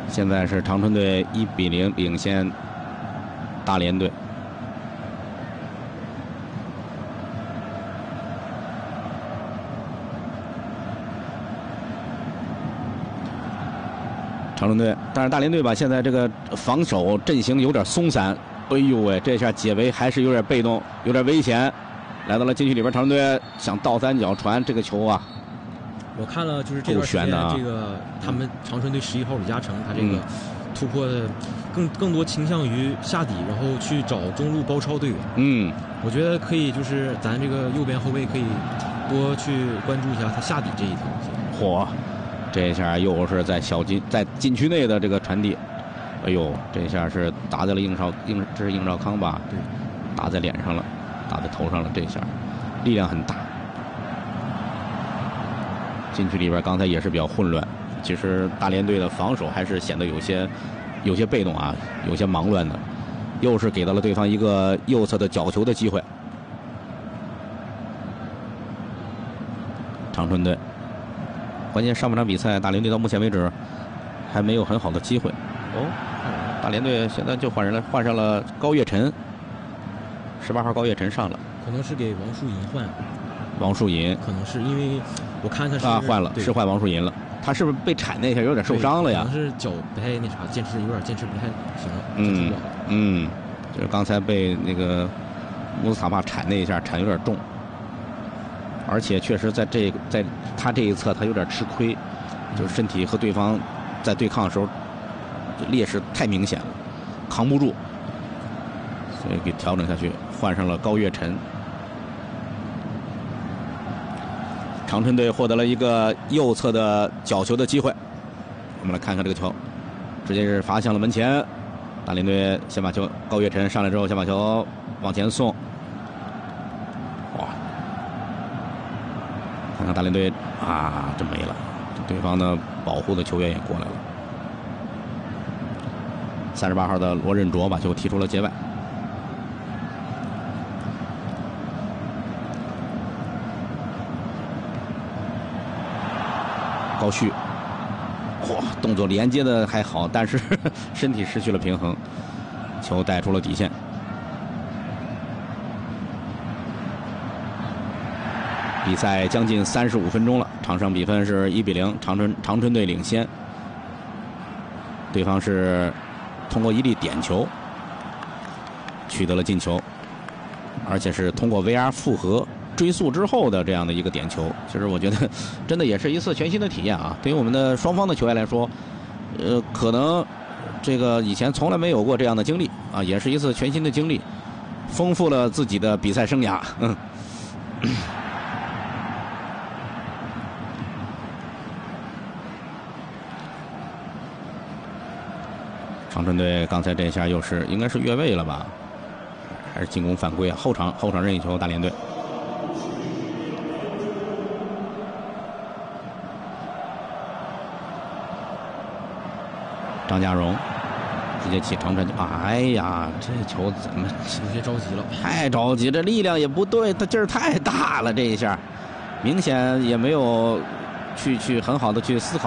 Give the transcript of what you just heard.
现在是长春队1-0领先大连队。长春队，但是大连队吧，现在这个防守阵型有点松散。哎呦喂，这下解围还是有点被动，有点危险。来到了禁区里边，长春队想倒三角传这个球啊。 我看了，就是这段时间，这个他们长春队11号李嘉诚，他这个突破的更多倾向于下底，然后去找中路包抄队员。我觉得可以，就是咱这个右边后卫可以多去关注一下他下底这一条线。 嚯，这下又是在禁区内的这个传递。哎呦，这下是打在了这是应少康吧？ 对， 打在脸上了，打在头上了，这下力量很大。禁区里边刚才也是比较混乱，其实大连队的防守还是显得有些被动啊，有些忙乱的，又是给到了对方一个右侧的角球的机会。长春队，关键上半场比赛大连队到目前为止还没有很好的机会。大连队现在就换人了，换上了高跃晨，18号高跃晨上了， 可能是给王树银换。 王树银可能是因为我看他是换了，是换王树银了。他是不是被铲那下有点受伤了呀？ 可能是脚不太那啥，有点坚持不太行了。 就是刚才被那个穆斯塔帕铲那一下，铲有点重，而且确实在他这一侧他有点吃亏，就是身体和对方在对抗的时候劣势太明显了，扛不住，所以给调整下去，换上了高跃晨。长春队获得了一个右侧的角球的机会，我们来看看这个球，直接是罚向了门前。大连队先把球，高跃晨上来之后先把球往前送。哇，看看大连队啊，真没了，对方的保护的球员也过来了。38号的罗振卓把球踢出了界外。高旭，哇，动作连接的还好，但是身体失去了平衡，球带出了底线。比赛将近35分钟了，场上比分是1-0，长春队领先。对方是通过一粒点球取得了进球，而且是通过 VR 复核追溯之后的这样的一个点球，其实我觉得真的也是一次全新的体验啊！对于我们的双方的球员来说，可能这个以前从来没有过这样的经历啊，也是一次全新的经历，丰富了自己的比赛生涯。长春队刚才这下又是应该是越位了吧，还是进攻犯规啊？后场任意球，大连队。张家荣直接起长传球，哎呀，这球怎么有些着急了？ 太着急，这力量也不对，他劲儿太大了，这一下明显也没有去很好的去思考。